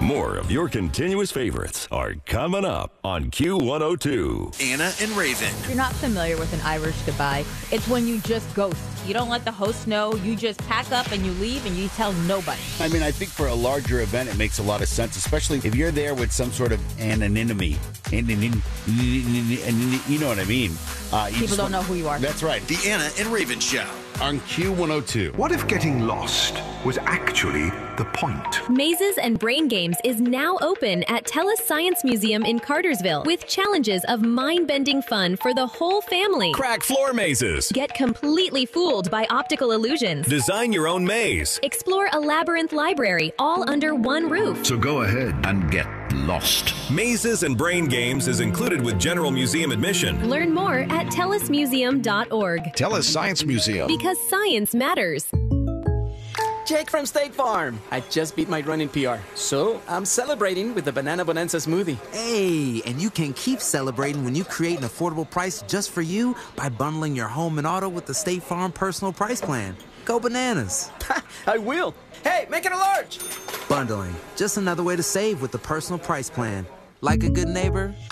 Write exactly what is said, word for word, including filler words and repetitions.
More of your continuous favorites are coming up on Q one oh two. Anna and Raven. If you're not familiar with an Irish goodbye, it's when you just ghost. You don't let the host know. You just pack up and you leave and you tell nobody. I mean, I think for a larger event, it makes a lot of sense, especially if you're there with some sort of anonymity. You know what I mean? Uh, People don't know who you are. That's right. The Anna and Raven Show. On Q one oh two. What if getting lost was actually the point? Mazes and Brain Games is now open at TELUS Science Museum in Cartersville with challenges of mind-bending fun for the whole family. Crack floor mazes. Get completely fooled by optical illusions. Design your own maze. Explore a labyrinth library all under one roof. So go ahead and get lost. Mazes and Brain Games is included with general museum admission. Learn more at telus museum dot org. TELUS Science Museum. Because science matters. Jake from State Farm. I just beat my running P R, so I'm celebrating with the Banana Bonanza smoothie. Hey, and you can keep celebrating when you create an affordable price just for you by bundling your home and auto with the State Farm Personal Price Plan. Go bananas. I will. Hey, make it a large. Bundling, just another way to save with the Personal Price Plan. Like a good neighbor,